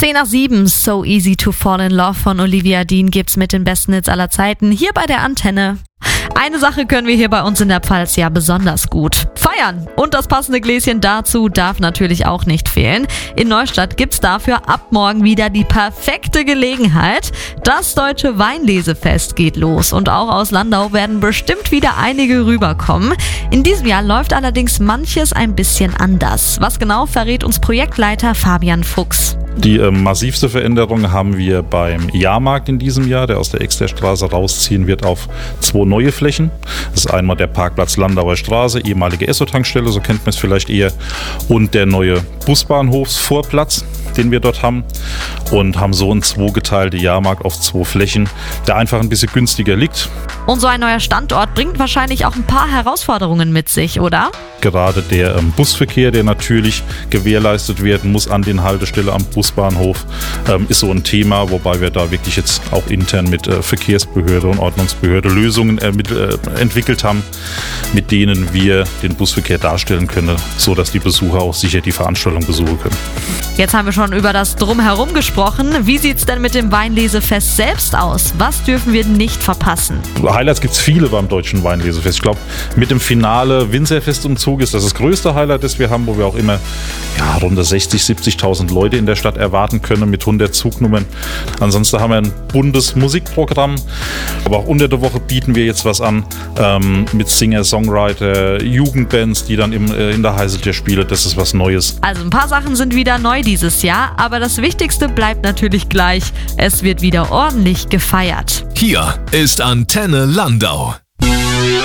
10:07, So Easy to Fall in Love von Olivia Dean gibt's mit den besten Hits aller Zeiten hier bei der Antenne. Eine Sache können wir hier bei uns in der Pfalz ja besonders gut: feiern. Und das passende Gläschen dazu darf natürlich auch nicht fehlen. In Neustadt gibt's dafür ab morgen wieder die perfekte Gelegenheit. Das Deutsche Weinlesefest geht los und auch aus Landau werden bestimmt wieder einige rüberkommen. In diesem Jahr läuft allerdings manches ein bisschen anders. Was genau, verrät uns Projektleiter Fabian Fuchs. Die massivste Veränderung haben wir beim Jahrmarkt in diesem Jahr, der aus der Exterstraße rausziehen wird auf 2 neue Flächen. Das ist einmal der Parkplatz Landauer Straße, ehemalige Esso-Tankstelle, so kennt man es vielleicht eher, und der neue Busbahnhofsvorplatz, den wir dort haben, und haben so einen 2-geteilte Jahrmarkt auf 2 Flächen, der einfach ein bisschen günstiger liegt. Und so ein neuer Standort bringt wahrscheinlich auch ein paar Herausforderungen mit sich, oder? Gerade der Busverkehr, der natürlich gewährleistet werden muss an den Haltestellen am Busbahnhof, ist so ein Thema, wobei wir da wirklich jetzt auch intern mit Verkehrsbehörde und Ordnungsbehörde Lösungen entwickelt haben, mit denen wir den Busverkehr darstellen können, sodass die Besucher auch sicher die Veranstaltung besuchen können. Jetzt haben wir schon über das Drumherum gesprochen. Wie sieht's denn mit dem Weinlesefest selbst aus? Was dürfen wir nicht verpassen? Highlights gibt es viele beim Deutschen Weinlesefest. Ich glaube, mit dem Finale Winzerfestumzug ist das größte Highlight, das wir haben, wo wir auch immer rund 60.000, 70.000 Leute in der Stadt erwarten können mit 100 Zugnummern. Ansonsten haben wir ein buntes Musikprogramm, aber auch unter der Woche bieten wir jetzt was an mit Singer, Songwriter, Jugendbands, die dann in der Heißeltür spielen. Das ist was Neues. Also ein paar Sachen sind wieder neu dieses Jahr, aber das Wichtigste bleibt natürlich gleich: Es wird wieder ordentlich gefeiert. Hier ist Antenne Landau.